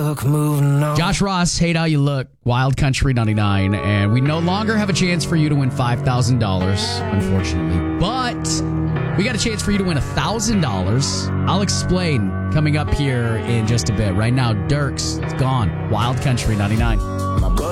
look, moving on. Josh Ross, Hate How You Look, Wild Country 99. And we no longer have a chance for you to win $5,000, unfortunately. But we got a chance for you to win $1,000. I'll explain coming up here in just a bit. Right now, Dirks, it's gone. Wild Country 99.